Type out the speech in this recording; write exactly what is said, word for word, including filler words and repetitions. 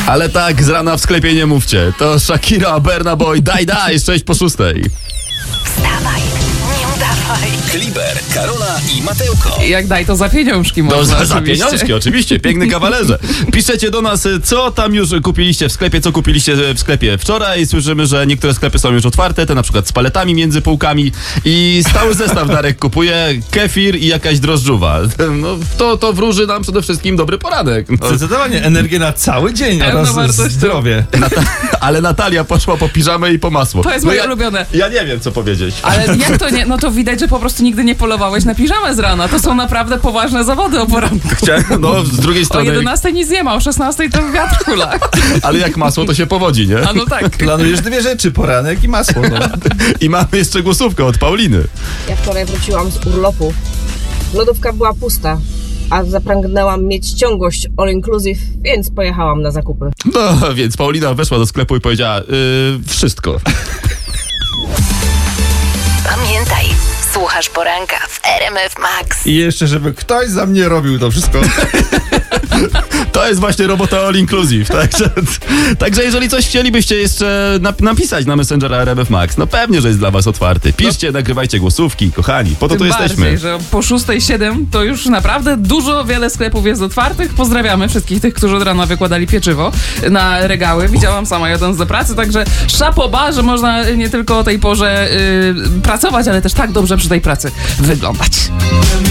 Ale tak z rana w sklepie nie mówcie. To Shakira, Burna Boy, daj, daj, sześć po szóstej. Wstawaj, nie udawaj. Kliber, Karola i Mateuko. Jak daj, to za pieniążki No, można. za, za oczywiście. pieniążki, oczywiście, piękny kawalerze. Piszecie do nas, co tam już kupiliście w sklepie, co kupiliście w sklepie wczoraj. Słyszymy, że niektóre sklepy są już otwarte, te na przykład z paletami między półkami. I stały zestaw Darek kupuje, kefir i jakaś drożdżuwa. No, to, to wróży nam przede wszystkim dobry poranek. No. Zdecydowanie energię na cały dzień oraz Pełnowartościowo. zdrowie. Nata- ale Natalia poszła po piżamę i po masło. To jest No moje ja, ulubione. Ja nie wiem, co powiedzieć. Ale jak to nie? No to widać, że po prostu nigdy nie polowałeś na piżamę z rana. To są naprawdę poważne zawody o poranku. Chciałem, no, z drugiej O strony, jedenastej nic nie ma, o szesnastej to wiatr hula. ale jak masło, to się powodzi, nie? A no tak. Planujesz dwie rzeczy, poranek i masło. No. I mamy jeszcze głosówkę od Pauliny. Ja wczoraj wróciłam z urlopu. Lodówka była pusta, a zapragnęłam mieć ciągłość all inclusive, więc pojechałam na zakupy. No, więc Paulina weszła do sklepu i powiedziała, yy, wszystko. Pamiętaj, słuchasz poranka w R M F Max. I jeszcze, żeby ktoś za mnie robił to wszystko. To jest właśnie robota all inclusive. Także, także jeżeli coś chcielibyście jeszcze nap- napisać na Messengera R M F Max, no pewnie, że jest dla was otwarty. Piszcie, nagrywajcie głosówki, kochani. Po to tu Tym jesteśmy. bardziej, że po szóstej siedem to już naprawdę dużo, wiele sklepów jest otwartych. Pozdrawiamy wszystkich tych, którzy od rana wykładali pieczywo na regały. Widziałam sama jadąc do pracy, także szapoba, że można nie tylko o tej porze yy, pracować, ale też tak dobrze przy tej pracy wyglądać.